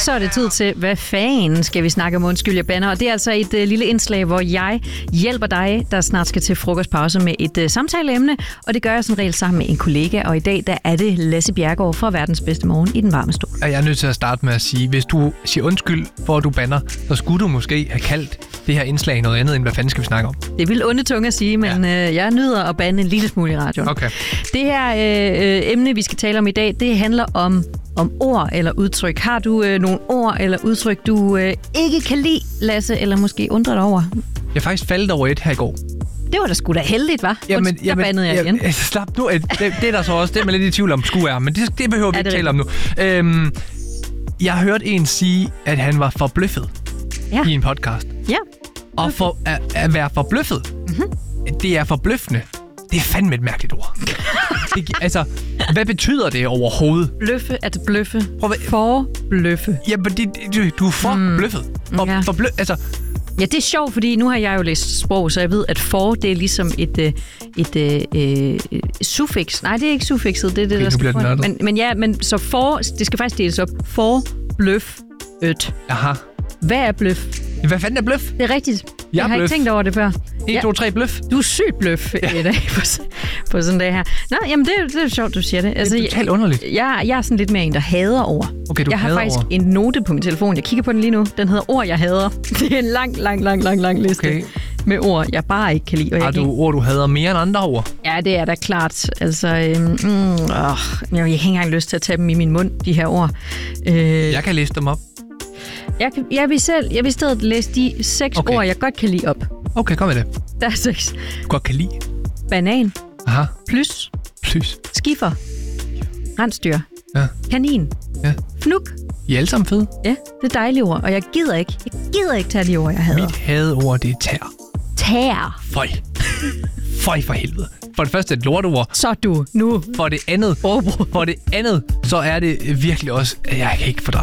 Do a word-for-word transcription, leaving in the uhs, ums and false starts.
så er det tid til, hvad fanden skal vi snakke om? Undskyld, jeg bander. Og det er altså et uh, lille indslag, hvor jeg hjælper dig, der snart skal til frokostpause med et uh, samtaleemne. Og det gør jeg som regel sammen med en kollega. Og i dag, der er det Lasse Bjerregaard fra Verdens Bedste Morgen i den varme stol. Jeg er nødt til at starte med at sige, hvis du siger undskyld for, at du bander, så skulle du måske have kaldt det her indslag noget andet, end hvad fanden skal vi snakke om? Det vil onde tunge at sige, men ja. øh, jeg nyder at bande en lille smule i radioen. Okay. Det her øh, emne, vi skal tale om i dag, det handler om, om ord eller udtryk. Har du øh, nogle ord eller udtryk, du øh, ikke kan lide, Lasse, eller måske undrer dig over? Jeg faktisk faldt over et her i går. Det var da sgu da heldigt, hva'? Jamen, der bandede jeg igen. Jamen, slap nu. Det, det er der så også, det er man lidt i tvivl om, skulle er, men det, det behøver vi ikke tale om nu. Øhm, jeg har hørt en sige, at han var forbløffet ja. i en podcast. Ja. Og for, at, at være forbløffet, mm-hmm. det er forbløffende. Det er fandme et mærkeligt ord. det, altså, hvad betyder det overhovedet? Bløffe, at bløffe. Prøv, forbløffe. Ja, men det, du, du er forbløffet. Mm. For, ja. forblø, altså, Ja, det er sjovt, fordi nu har jeg jo læst sprog, så jeg ved, at for, det er ligesom et, et, et, et suffix. Nej, det er ikke suffixet, det er det, okay, der skal få. Men, men ja, men så for, det skal faktisk deles op. For, bløf, øt. Aha. Hvad er bløf? Hvad fanden er bløf? Det er rigtigt. Jeg, jeg har bløf. ikke tænkt over det før. en, to, tre, bløf. Du er sygt bløf ja. i dag på, på sådan en dag her. Nå, jamen det, det er sjovt, du siger det. Altså, det er totalt underligt. Jeg, jeg er sådan lidt mere en, der hader ord. Okay, du jeg har faktisk ord. en note på min telefon. Jeg kigger på den lige nu. Den hedder ord, jeg hader. Det er en lang, lang, lang, lang, lang liste okay. med ord, jeg bare ikke kan lide. Og har jeg du kan... ord, du hader mere end andre ord? Ja, det er da klart. Altså, øhm, mm, åh, jeg har ikke engang lyst til at tage dem i min mund, de her ord. Øh, jeg kan læse dem op. Jeg, kan, jeg, vil selv, jeg vil stedet læse de seks okay. ord, jeg godt kan lide op. Okay, kom med det. Der er seks. Godt kan lide. Banan. Aha. Plys. Plys. Skiffer. Rensdyr. Ja. Kanin. Ja. Fnuk. I er alle sammen fede. Ja, det er dejlige ord, og jeg gider ikke. Jeg gider ikke tage de ord, jeg hader. Mit hadeord, det er tær. Tær. Føj. Føj for helvede. For det første et lortord. Så du, nu. For det andet, Forbrug. for det andet, så er det virkelig også, at jeg kan ikke fordrage